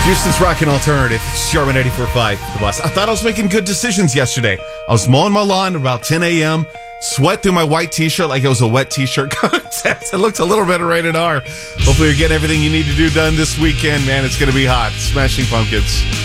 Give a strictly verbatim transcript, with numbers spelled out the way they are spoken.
Houston's Rockin' Alternative. It's Sherman eighty-four point five, the boss. I thought I was making good decisions yesterday. I was mowing my lawn at about ten a.m., sweat through my white t-shirt like it was a wet t-shirt contest. It looked a little bit rated R. Hopefully you're getting everything you need to do done this weekend, man. It's going to be hot. Smashing Pumpkins.